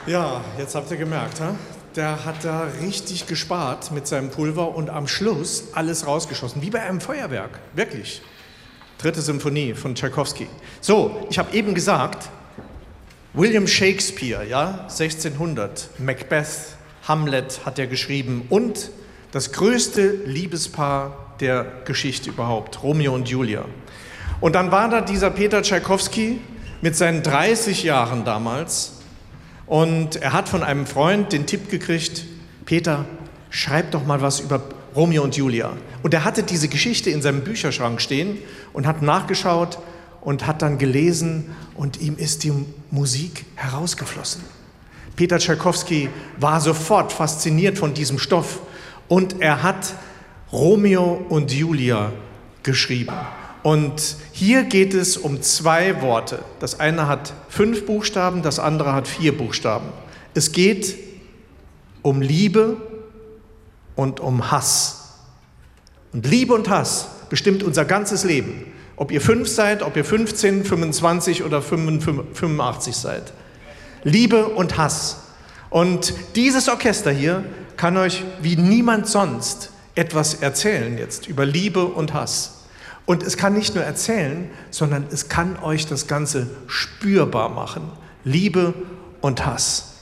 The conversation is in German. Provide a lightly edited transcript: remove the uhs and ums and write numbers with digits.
Ja, jetzt habt ihr gemerkt, ha? Der hat da richtig gespart mit seinem Pulver und am Schluss alles rausgeschossen, wie bei einem Feuerwerk, wirklich. Dritte Symphonie von Tschaikowski. So, ich habe eben gesagt, William Shakespeare, ja, 1600, Macbeth, Hamlet hat er geschrieben und das größte Liebespaar der Geschichte überhaupt, Romeo und Julia. Und dann war da dieser Peter Tschaikowski mit seinen 30 Jahren damals und er hat von einem Freund den Tipp gekriegt, Peter, schreib doch mal was über Romeo und Julia. Und er hatte diese Geschichte in seinem Bücherschrank stehen und hat nachgeschaut und hat dann gelesen und ihm ist die Musik herausgeflossen. Peter Tschaikowski war sofort fasziniert von diesem Stoff und er hat Romeo und Julia geschrieben. Und hier geht es um zwei Worte. Das eine hat 5 Buchstaben, das andere hat 4 Buchstaben. Es geht um Liebe und um Hass. Und Liebe und Hass bestimmt unser ganzes Leben. Ob ihr 5 seid, ob ihr 15, 25 oder 85 seid. Liebe und Hass. Und dieses Orchester hier kann euch wie niemand sonst etwas erzählen jetzt über Liebe und Hass. Und es kann nicht nur erzählen, sondern es kann euch das Ganze spürbar machen. Liebe und Hass.